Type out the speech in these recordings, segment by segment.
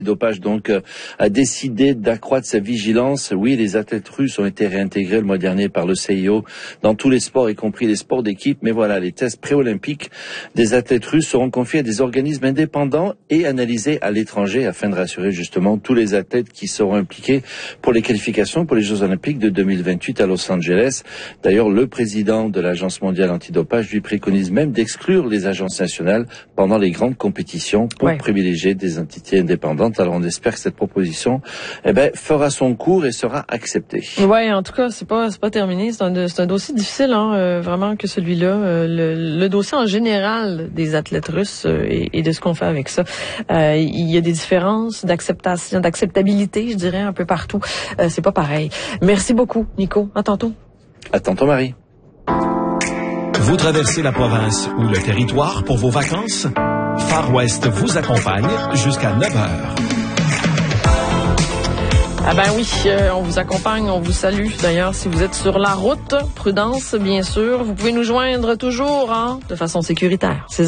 Dopage donc a décidé d'accroître sa vigilance. Oui, les athlètes russes ont été réintégrés le mois dernier par le CIO dans tous les sports, y compris les sports d'équipe. Mais voilà, les tests pré-olympiques des athlètes russes seront confiés à des organismes indépendants et analysés à l'étranger afin de rassurer justement tous les athlètes qui seront impliqués pour les qualifications pour les Jeux olympiques de 2028 à Los Angeles. D'ailleurs, le président de l'Agence mondiale antidopage lui préconise même d'exclure les agences nationales pendant les grandes compétitions pour privilégier des entités indépendantes. Alors on espère que cette proposition fera son cours et sera acceptée. Ouais, en tout cas, c'est pas terminé. C'est un dossier difficile, vraiment, que celui-là. Le dossier en général des athlètes russes et de ce qu'on fait avec ça. Il y a des différences d'acceptabilité, je dirais, un peu partout. C'est pas pareil. Merci beaucoup, Nico. À tantôt. À tantôt, Marie. Vous traversez la province ou le territoire pour vos vacances? Far West vous accompagne jusqu'à 9 heures. Ah ben oui, on vous accompagne, on vous salue. D'ailleurs, si vous êtes sur la route, prudence, bien sûr. Vous pouvez nous joindre toujours de façon sécuritaire. C'est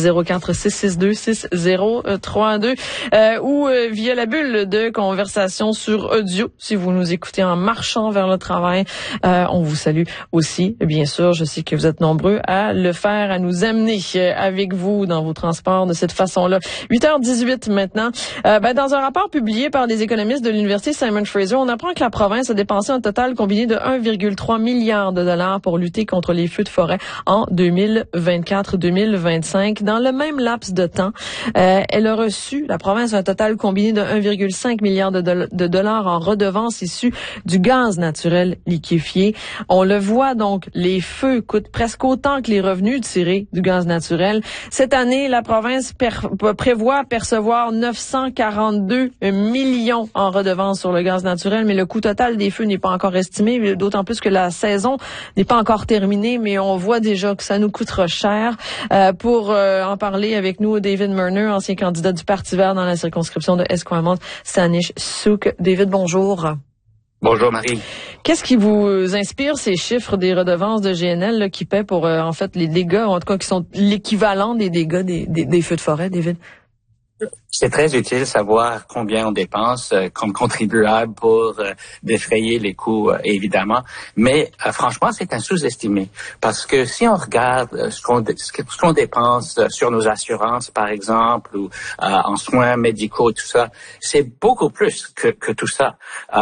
04-662-6032 ou via la bulle de conversation sur audio. Si vous nous écoutez en marchant vers le travail, on vous salue aussi. Bien sûr, je sais que vous êtes nombreux à le faire, à nous amener avec vous dans vos transports de cette façon-là. 8h18 maintenant. Dans un rapport publié par des économistes de l'Université Simon Fraser, on apprend que la province a dépensé un total combiné de 1,3 milliard de dollars pour lutter contre les feux de forêt en 2024-2025. Dans le même laps de temps, elle a reçu, la province, un total combiné de 1,5 milliard de dollars en redevances issues du gaz naturel liquéfié. On le voit donc, les feux coûtent presque autant que les revenus tirés du gaz naturel. Cette année, la province prévoit percevoir 942 millions en redevances sur le gaz naturel, mais le coût total des feux n'est pas encore estimé, d'autant plus que la saison n'est pas encore terminée, mais on voit déjà que ça nous coûtera cher. Pour en parler avec nous, David Murner, ancien candidat du Parti vert dans la circonscription de Esquimalt-Saanich-Sooke. David, bonjour. Bonjour Marie. Qu'est-ce qui vous inspire, ces chiffres des redevances de GNL qui paient pour les dégâts, en tout cas qui sont l'équivalent des dégâts des feux de forêt, David? C'est très utile de savoir combien on dépense comme contribuable pour défrayer les coûts, évidemment. Mais franchement, c'est un sous-estimé. Parce que si on regarde ce qu'on dépense sur nos assurances, par exemple, ou en soins médicaux, tout ça, c'est beaucoup plus que tout ça.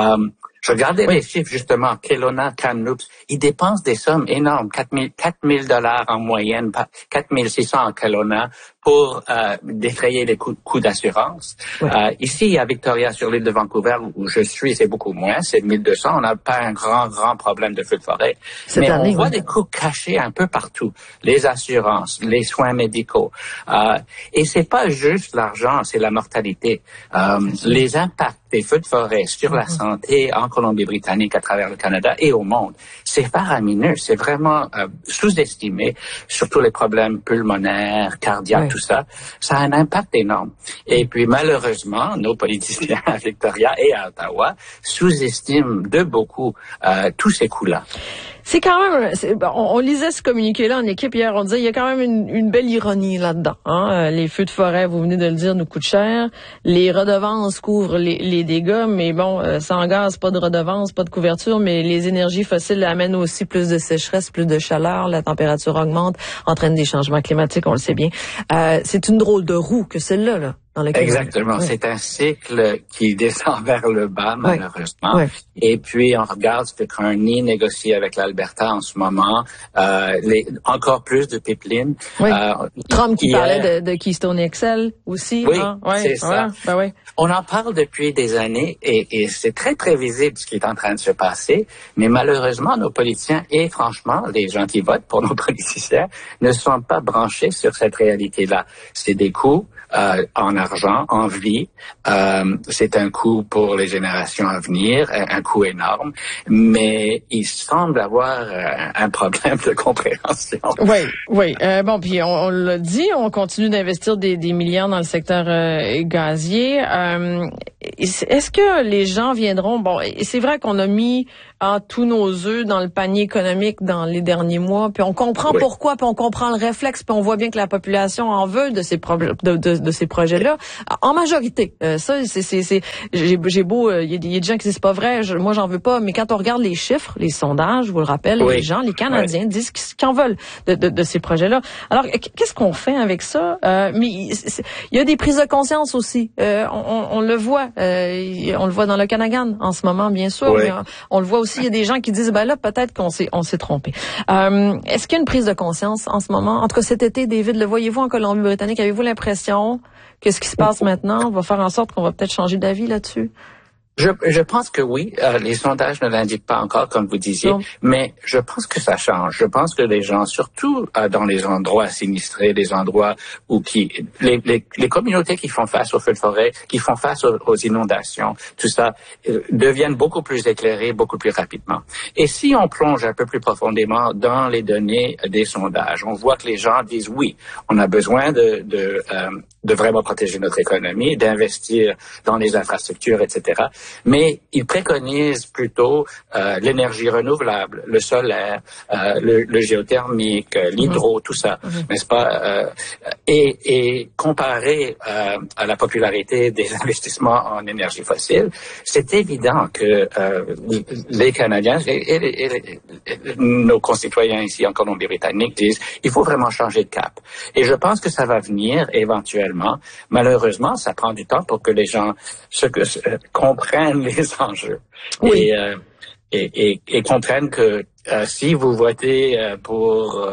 Je regardais les chiffres, justement. Kelowna, Kamloops, ils dépensent des sommes énormes. 4 000 dollars en moyenne, 4 600 en Kelowna pour défrayer les coûts d'assurance. Ici, à Victoria, sur l'île de Vancouver, où je suis, c'est beaucoup moins, c'est 1 200. On n'a pas un grand problème de feu de forêt. Mais on voit des coûts cachés un peu partout. Les assurances, les soins médicaux. Et c'est pas juste l'argent, c'est la mortalité. Les impacts des feux de forêt sur la santé en Colombie-Britannique, à travers le Canada et au monde, c'est faramineux. C'est vraiment sous-estimé, surtout les problèmes pulmonaires, cardiaques, tout ça. Ça a un impact énorme. Et puis, malheureusement, nos politiciens à Victoria et à Ottawa sous-estiment de beaucoup tous ces coûts-là. C'est quand même, on lisait ce communiqué-là en équipe hier, on disait il y a quand même une belle ironie là-dedans. Les feux de forêt, vous venez de le dire, nous coûtent cher. Les redevances couvrent les dégâts, mais bon, sans gaz, pas de redevances, pas de couverture, mais les énergies fossiles amènent aussi plus de sécheresse, plus de chaleur, la température augmente, entraîne des changements climatiques, on le sait bien. C'est une drôle de roue que celle-là, là. Exactement. Oui. C'est un cycle qui descend vers le bas, malheureusement. Oui. Et puis, on regarde ce que Carney négocie avec l'Alberta en ce moment. Encore plus de pipeline. Oui. Trump qui parlait de Keystone XL aussi. Oui, c'est ça. Oui. On en parle depuis des années et c'est très prévisible ce qui est en train de se passer. Mais malheureusement, nos politiciens et franchement, les gens qui votent pour nos politiciens ne sont pas branchés sur cette réalité-là. C'est des coûts en argent, en vie. C'est un coût pour les générations à venir, un coût énorme, mais il semble avoir un problème de compréhension. Oui. Bon, puis on l'a dit, on continue d'investir des milliards dans le secteur gazier. est-ce que les gens viendront... Bon, c'est vrai qu'on a mis tous nos œufs dans le panier économique dans les derniers mois, puis on comprend pourquoi, puis on comprend le réflexe, puis on voit bien que la population en veut de ces projets-là, en majorité. Ça, j'ai beau... Il y a des gens qui disent c'est pas vrai, moi j'en veux pas, mais quand on regarde les chiffres, les sondages, je vous le rappelle, les gens, les Canadiens disent qu'ils en veulent de ces projets-là. Alors, qu'est-ce qu'on fait avec ça? Mais il y a des prises de conscience aussi. On le voit. On le voit dans le Okanagan en ce moment, bien sûr. Mais on le voit aussi, il y a des gens qui disent, là, peut-être qu'on s'est trompé. Est-ce qu'il y a une prise de conscience en ce moment? En tout cas, cet été, David, le voyez-vous en Colombie-Britannique? Avez-vous l'impression que ce qui se passe maintenant va faire en sorte qu'on va peut-être changer d'avis là-dessus? Je pense que oui. Les sondages ne l'indiquent pas encore, comme vous disiez, mais je pense que ça change. Je pense que les gens, surtout dans les endroits sinistrés, les endroits où les communautés qui font face aux feux de forêt, qui font face aux inondations, tout ça, deviennent beaucoup plus éclairés, beaucoup plus rapidement. Et si on plonge un peu plus profondément dans les données des sondages, on voit que les gens disent oui, on a besoin de vraiment protéger notre économie, d'investir dans les infrastructures, etc. Mais ils préconisent plutôt l'énergie renouvelable, le solaire, le géothermique, l'hydro, tout ça, n'est-ce pas? Et comparé à la popularité des investissements en énergie fossile, c'est évident que les Canadiens et nos concitoyens ici en Colombie-Britannique disent il faut vraiment changer de cap. Et je pense que ça va venir éventuellement. Malheureusement, ça prend du temps pour que les gens comprennent les enjeux et comprennent que si vous votez pour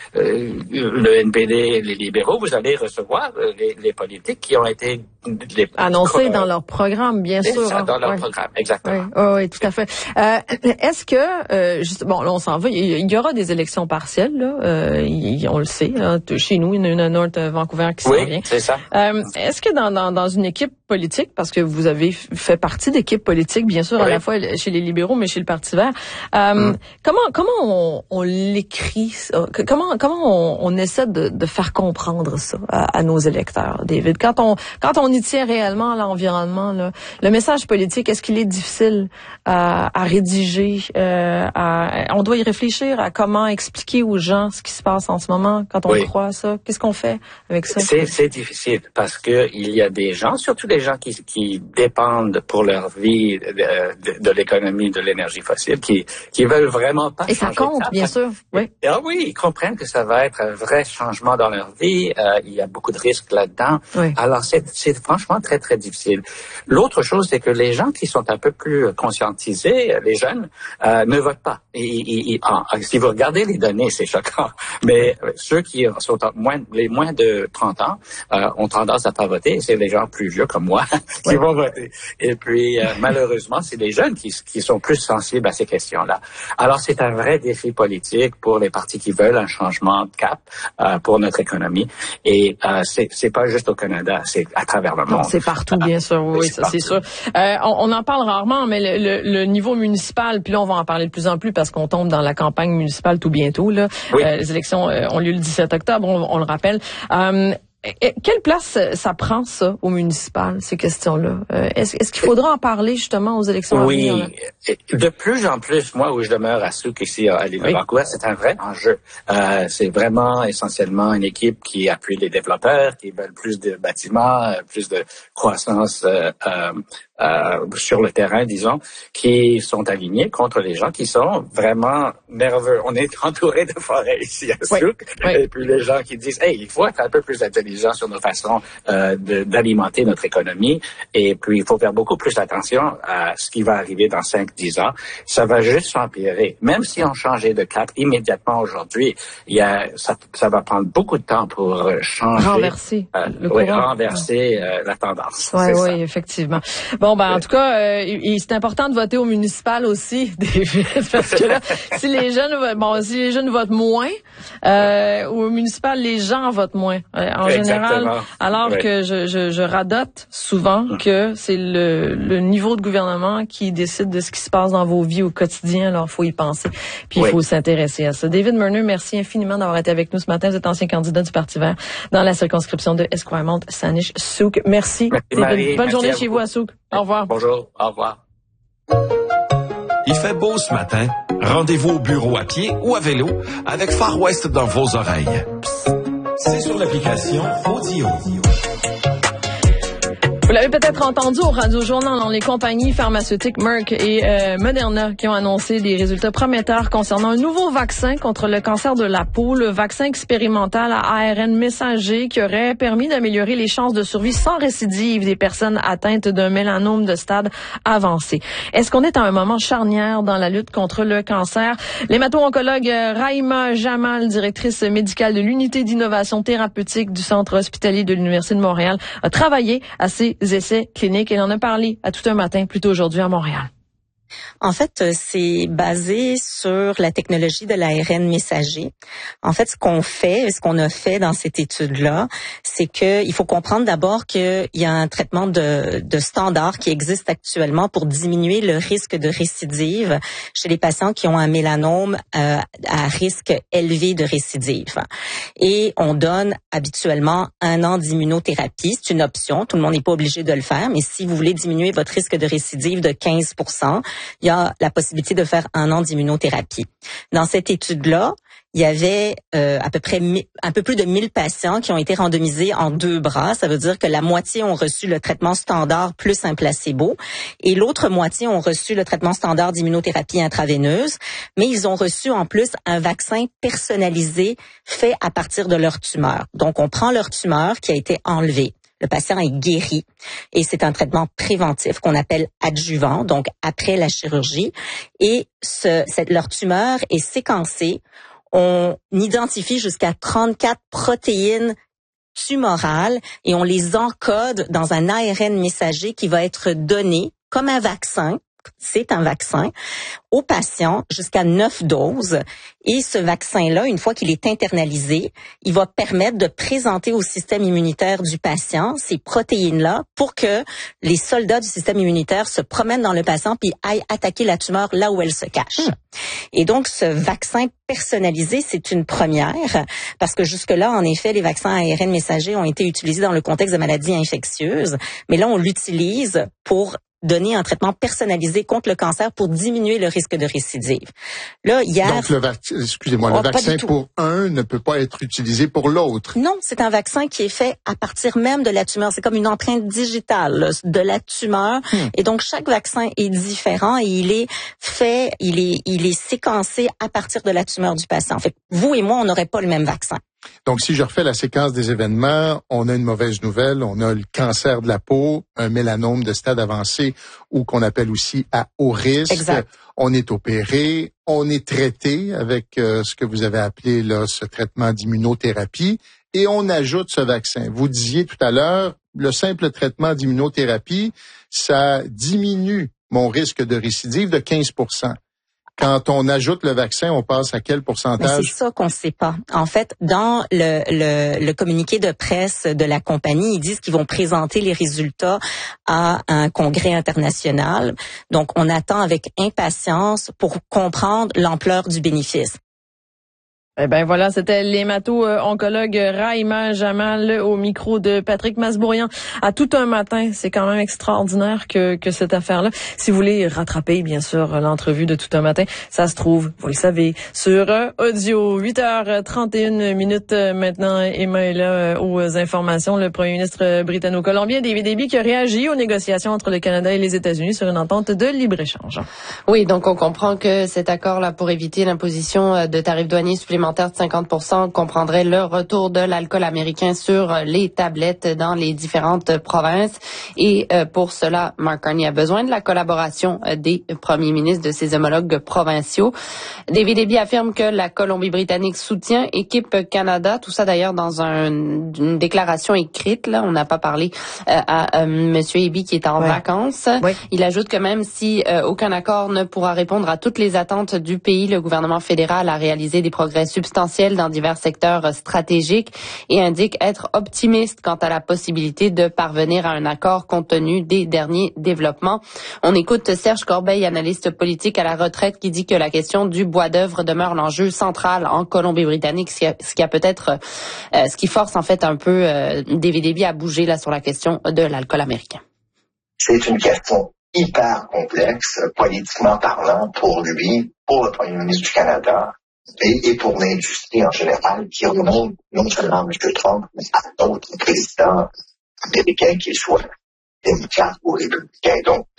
le NPD et les libéraux, vous allez recevoir les politiques qui ont été annoncés dans leur programme, bien sûr. Ça, dans leur programme, exactement. Oui, tout à fait. Est-ce que, bon, là, on s'en va, il y aura des élections partielles, là, on le sait, chez nous, il y en a une à North Vancouver qui s'en vient. Oui, c'est ça. Est-ce que dans une équipe politique, parce que vous avez fait partie d'équipes politiques, bien sûr, à la fois chez les libéraux, mais chez le Parti vert, comment on l'écrit, ça? Comment on essaie de faire comprendre ça à nos électeurs, David? Quand on y tient réellement à l'environnement, là, le message politique, est-ce qu'il est difficile à rédiger? On doit y réfléchir à comment expliquer aux gens ce qui se passe en ce moment quand on croit à ça. Qu'est-ce qu'on fait avec ça? C'est difficile parce que il y a des gens, surtout des gens qui dépendent pour leur vie de l'économie, de l'énergie fossile, qui veulent vraiment pas. Et ça compte, bien sûr. Oui. Ah oui, ils comprennent que ça va être un vrai changement dans leur vie. Il y a beaucoup de risques là-dedans. Oui. Alors c'est franchement très très difficile. L'autre chose, c'est que les gens qui sont un peu plus conscientisés, les jeunes, ne votent pas. Si vous regardez les données, c'est choquant. Mais ceux qui sont les moins de 30 ans ont tendance à pas voter. C'est les gens plus vieux comme moi qui vont voter. Et puis malheureusement, c'est les jeunes qui sont plus sensibles à ces questions-là. Alors c'est un vrai défi politique pour les partis qui veulent un changement de cap pour notre économie. Et c'est pas juste au Canada, c'est à travers le monde. C'est partout, bien sûr. Oui, ça c'est sûr. On en parle rarement, mais le niveau municipal, puis là on va en parler de plus en plus parce qu'on tombe dans la campagne municipale tout bientôt. Là, les élections ont lieu le 17 octobre, on le rappelle. Quelle place ça prend, ça, au municipal, ces questions-là? Est-ce qu'il faudra en parler, justement, aux élections à venir? Oui. De plus en plus, moi, où je demeure à Souk, ici, à l'île de Vancouver, c'est un vrai enjeu. C'est vraiment, essentiellement, une équipe qui appuie les développeurs, qui veulent plus de bâtiments, plus de croissance sur le terrain, disons, qui sont alignés contre les gens qui sont vraiment nerveux. On est entouré de forêts ici à Souk. Et puis les gens qui disent, hey, il faut être un peu plus intelligent sur nos façons d'alimenter notre économie. Et puis, il faut faire beaucoup plus attention à ce qui va arriver dans 5-10 ans. Ça va juste s'empirer. Même si on changeait de cap immédiatement aujourd'hui, ça va prendre beaucoup de temps pour changer. Renverser la tendance. Oui, effectivement. Bon, en tout cas, c'est important de voter au municipal aussi, David, parce que là, si les jeunes votent moins, au municipal, les gens votent moins. En général, alors que je radote souvent que c'est le niveau de gouvernement qui décide de ce qui se passe dans vos vies au quotidien. Alors, il faut y penser, puis il faut s'intéresser à ça. David Murner, merci infiniment d'avoir été avec nous ce matin. Vous êtes ancien candidat du Parti vert dans la circonscription de Esquimalt-Saanich-Sooke. Merci David. Marie, bonne journée chez vous à Sooke. Au revoir. Bonjour, au revoir. Il fait beau ce matin. Rendez-vous au bureau à pied ou à vélo avec Far West dans vos oreilles. Psst, c'est sur l'application Audio. Vous l'avez peut-être entendu au Radio-Journal, dans les compagnies pharmaceutiques Merck et Moderna qui ont annoncé des résultats prometteurs concernant un nouveau vaccin contre le cancer de la peau, le vaccin expérimental à ARN messager qui aurait permis d'améliorer les chances de survie sans récidive des personnes atteintes d'un mélanome de stade avancé. Est-ce qu'on est à un moment charnière dans la lutte contre le cancer? L'hémato-oncologue Rahima Jamal, directrice médicale de l'unité d'innovation thérapeutique du Centre hospitalier de l'Université de Montréal, a travaillé à ces essais cliniques. Elle en a parlé à Tout un matin, plus tôt aujourd'hui à Montréal. En fait, c'est basé sur la technologie de l'ARN messager. En fait, ce qu'on a fait dans cette étude-là, c'est que il faut comprendre d'abord qu'il y a un traitement de standard qui existe actuellement pour diminuer le risque de récidive chez les patients qui ont un mélanome à risque élevé de récidive. Et on donne habituellement 1 an d'immunothérapie. C'est une option. Tout le monde n'est pas obligé de le faire, mais si vous voulez diminuer votre risque de récidive de 15%, il y a la possibilité de faire 1 an d'immunothérapie. Dans cette étude-là, il y avait à peu près un peu plus de 1000 patients qui ont été randomisés en 2 bras. Ça veut dire que la moitié ont reçu le traitement standard plus un placebo et l'autre moitié ont reçu le traitement standard d'immunothérapie intraveineuse, mais ils ont reçu en plus un vaccin personnalisé fait à partir de leur tumeur. Donc, on prend leur tumeur qui a été enlevée. Le patient est guéri et c'est un traitement préventif qu'on appelle adjuvant, donc après la chirurgie. Et leur tumeur est séquencée. On identifie jusqu'à 34 protéines tumorales et on les encode dans un ARN messager qui va être donné comme un vaccin. C'est un vaccin aux patients jusqu'à 9 doses. Et ce vaccin-là, une fois qu'il est internalisé, il va permettre de présenter au système immunitaire du patient ces protéines-là pour que les soldats du système immunitaire se promènent dans le patient puis aillent attaquer la tumeur là où elle se cache. Et donc, ce vaccin personnalisé, c'est une première parce que jusque-là, en effet, les vaccins ARN messagers ont été utilisés dans le contexte de maladies infectieuses. Mais là, on l'utilise pour donner un traitement personnalisé contre le cancer pour diminuer le risque de récidive. Là, hier... Donc, le vaccin pour un ne peut pas être utilisé pour l'autre. Non, c'est un vaccin qui est fait à partir même de la tumeur. C'est comme une empreinte digitale là, de la tumeur. Et donc, chaque vaccin est différent et il est séquencé à partir de la tumeur du patient. En fait, vous et moi, on n'aurait pas le même vaccin. Donc, si je refais la séquence des événements, on a une mauvaise nouvelle, on a le cancer de la peau, un mélanome de stade avancé ou qu'on appelle aussi à haut risque. Exact. On est opéré, on est traité avec ce que vous avez appelé là ce traitement d'immunothérapie et on ajoute ce vaccin. Vous disiez tout à l'heure, le simple traitement d'immunothérapie, ça diminue mon risque de récidive de 15%. Quand on ajoute le vaccin, on passe à quel pourcentage? Mais c'est ça qu'on ne sait pas. En fait, dans le communiqué de presse de la compagnie, ils disent qu'ils vont présenter les résultats à un congrès international. Donc, on attend avec impatience pour comprendre l'ampleur du bénéfice. Eh ben voilà, c'était l'hémato-oncologue Rahima Jamal au micro de Patrick Masbourian à Tout un matin. C'est quand même extraordinaire que cette affaire-là. Si vous voulez rattraper, bien sûr, l'entrevue de Tout un matin, ça se trouve, vous le savez, sur audio. 8h31 maintenant. Emma est là aux informations. Le premier ministre britanno-colombien, David Eby, qui a réagi aux négociations entre le Canada et les États-Unis sur une entente de libre-échange. Oui, donc on comprend que cet accord-là pour éviter l'imposition de tarifs douaniers supplémentaires de 50% comprendrait le retour de l'alcool américain sur les tablettes dans les différentes provinces. Et pour cela, Mark Carney a besoin de la collaboration des premiers ministres de ses homologues provinciaux. David Eby affirme que la Colombie-Britannique soutient Équipe Canada. Tout ça d'ailleurs dans une déclaration écrite. Là, on n'a pas parlé à Monsieur Eby qui est en vacances. Oui. Il ajoute que même si aucun accord ne pourra répondre à toutes les attentes du pays, le gouvernement fédéral a réalisé des progrès supplémentaires substantielles dans divers secteurs stratégiques et indique être optimiste quant à la possibilité de parvenir à un accord compte tenu des derniers développements. On écoute Serge Corbeil, analyste politique à la retraite, qui dit que la question du bois d'œuvre demeure l'enjeu central en Colombie-Britannique, ce qui a peut-être, ce qui force en fait un peu David Eby à bouger là sur la question de l'alcool américain. C'est une question hyper complexe, politiquement parlant, pour lui, pour le Premier ministre du Canada et pour l'industrie en général, qui remonte non seulement M. Trump, mais à d'autres présidents américains, qu'ils soient démocrates ou républicains. Donc,